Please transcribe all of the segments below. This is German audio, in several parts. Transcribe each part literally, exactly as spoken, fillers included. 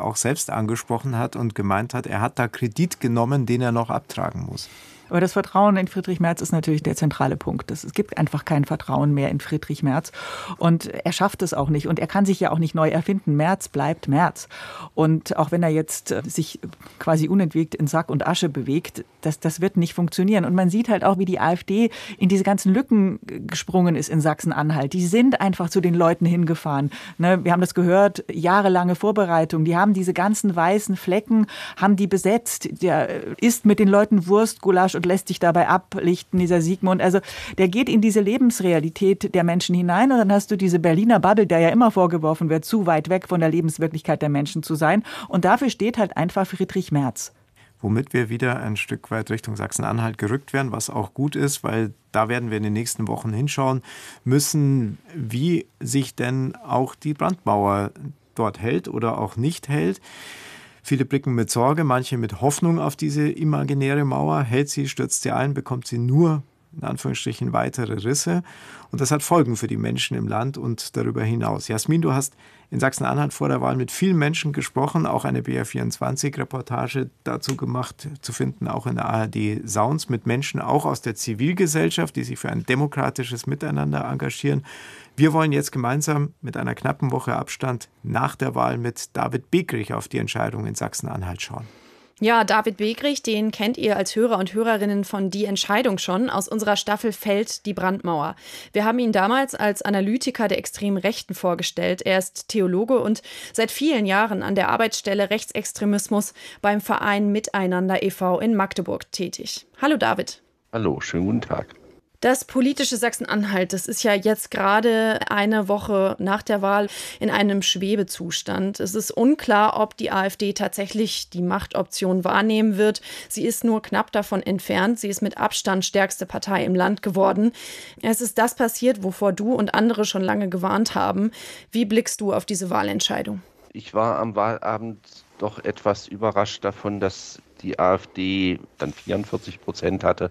auch selbst angesprochen hat und gemeint hat, er hat da Kredit genommen, den er noch abtragen muss. Aber das Vertrauen in Friedrich Merz ist natürlich der zentrale Punkt. Es gibt einfach kein Vertrauen mehr in Friedrich Merz. Und er schafft es auch nicht. Und er kann sich ja auch nicht neu erfinden. Merz bleibt Merz. Und auch wenn er jetzt sich quasi unentwegt in Sack und Asche bewegt, das, das wird nicht funktionieren. Und man sieht halt auch, wie die AfD in diese ganzen Lücken gesprungen ist in Sachsen-Anhalt. Die sind einfach zu den Leuten hingefahren. Ne, wir haben das gehört, jahrelange Vorbereitung. Die haben diese ganzen weißen Flecken, haben die besetzt. Der isst mit den Leuten Wurst, Gulasch und lässt sich dabei ablichten, dieser Sigmund. Also der geht in diese Lebensrealität der Menschen hinein und dann hast du diese Berliner Bubble, der ja immer vorgeworfen wird, zu weit weg von der Lebenswirklichkeit der Menschen zu sein. Und dafür steht halt einfach Friedrich Merz. Womit wir wieder ein Stück weit Richtung Sachsen-Anhalt gerückt werden, was auch gut ist, weil da werden wir in den nächsten Wochen hinschauen müssen, wie sich denn auch die Brandmauer dort hält oder auch nicht hält. Viele blicken mit Sorge, manche mit Hoffnung auf diese imaginäre Mauer. Hält sie, stürzt sie ein, bekommt sie nur, in Anführungsstrichen, weitere Risse. Und das hat Folgen für die Menschen im Land und darüber hinaus. Jasmin, du hast in Sachsen-Anhalt vor der Wahl mit vielen Menschen gesprochen, auch eine B R vierundzwanzig-Reportage dazu gemacht, zu finden, auch in der A R D Sounds, mit Menschen auch aus der Zivilgesellschaft, die sich für ein demokratisches Miteinander engagieren. Wir wollen jetzt gemeinsam mit einer knappen Woche Abstand nach der Wahl mit David Begrich auf die Entscheidung in Sachsen-Anhalt schauen. Ja, David Begrich, den kennt ihr als Hörer und Hörerinnen von Die Entscheidung schon. Aus unserer Staffel Fällt die Brandmauer. Wir haben ihn damals als Analytiker der extremen Rechten vorgestellt. Er ist Theologe und seit vielen Jahren an der Arbeitsstelle Rechtsextremismus beim Verein Miteinander e V in Magdeburg tätig. Hallo David. Hallo, schönen guten Tag. Das politische Sachsen-Anhalt, das ist ja jetzt gerade eine Woche nach der Wahl in einem Schwebezustand. Es ist unklar, ob die AfD tatsächlich die Machtoption wahrnehmen wird. Sie ist nur knapp davon entfernt. Sie ist mit Abstand stärkste Partei im Land geworden. Es ist das passiert, wovor du und andere schon lange gewarnt haben. Wie blickst du auf diese Wahlentscheidung? Ich war am Wahlabend doch etwas überrascht davon, dass die AfD dann vierundvierzig Prozent hatte.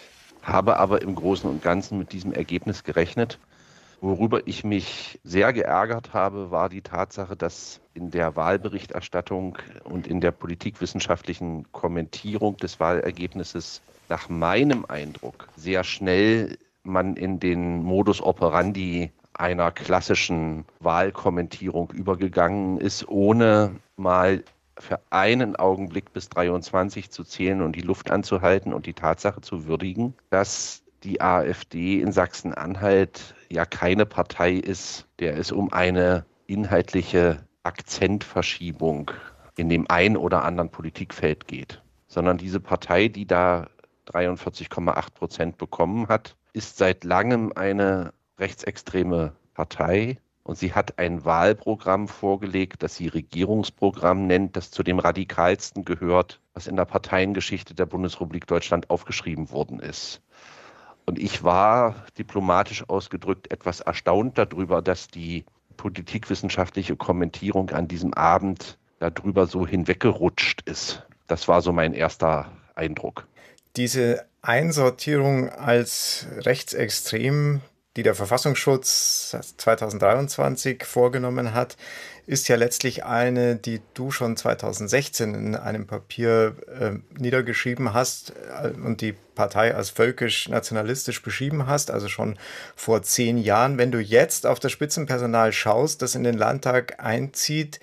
Habe aber im Großen und Ganzen mit diesem Ergebnis gerechnet. Worüber ich mich sehr geärgert habe, war die Tatsache, dass in der Wahlberichterstattung und in der politikwissenschaftlichen Kommentierung des Wahlergebnisses nach meinem Eindruck sehr schnell man in den Modus operandi einer klassischen Wahlkommentierung übergegangen ist, ohne mal für einen Augenblick bis dreiundzwanzig zu zählen und die Luft anzuhalten und die Tatsache zu würdigen, dass die AfD in Sachsen-Anhalt ja keine Partei ist, der es um eine inhaltliche Akzentverschiebung in dem ein oder anderen Politikfeld geht, sondern diese Partei, die da dreiundvierzig Komma acht Prozent bekommen hat, ist seit langem eine rechtsextreme Partei. Und sie hat ein Wahlprogramm vorgelegt, das sie Regierungsprogramm nennt, das zu dem radikalsten gehört, was in der Parteiengeschichte der Bundesrepublik Deutschland aufgeschrieben worden ist. Und ich war, diplomatisch ausgedrückt, etwas erstaunt darüber, dass die politikwissenschaftliche Kommentierung an diesem Abend darüber so hinweggerutscht ist. Das war so mein erster Eindruck. Diese Einsortierung als rechtsextrem, die der Verfassungsschutz zweitausenddreiundzwanzig vorgenommen hat, ist ja letztlich eine, die du schon zweitausendsechzehn in einem Papier äh, niedergeschrieben hast äh, und die Partei als völkisch-nationalistisch beschrieben hast, also schon vor zehn Jahren. Wenn du jetzt auf das Spitzenpersonal schaust, das in den Landtag einzieht,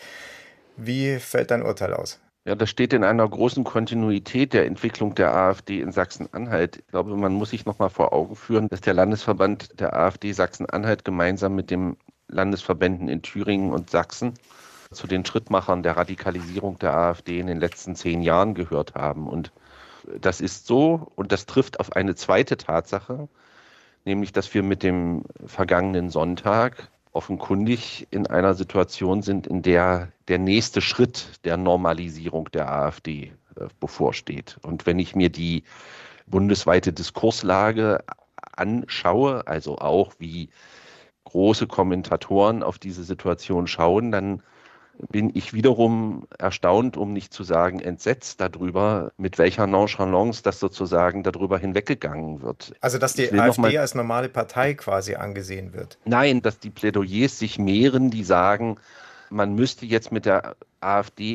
wie fällt dein Urteil aus? Ja, das steht in einer großen Kontinuität der Entwicklung der AfD in Sachsen-Anhalt. Ich glaube, man muss sich noch mal vor Augen führen, dass der Landesverband der AfD Sachsen-Anhalt gemeinsam mit den Landesverbänden in Thüringen und Sachsen zu den Schrittmachern der Radikalisierung der AfD in den letzten zehn Jahren gehört haben. Und das ist so, und das trifft auf eine zweite Tatsache, nämlich, dass wir mit dem vergangenen Sonntag offenkundig in einer Situation sind, in der der nächste Schritt der Normalisierung der AfD äh, bevorsteht. Und wenn ich mir die bundesweite Diskurslage anschaue, also auch wie große Kommentatoren auf diese Situation schauen, dann bin ich wiederum erstaunt, um nicht zu sagen entsetzt darüber, mit welcher Nonchalance das sozusagen darüber hinweggegangen wird. Also dass die AfD als normale Partei quasi angesehen wird? Nein, dass die Plädoyers sich mehren, die sagen, man müsste jetzt mit der AfD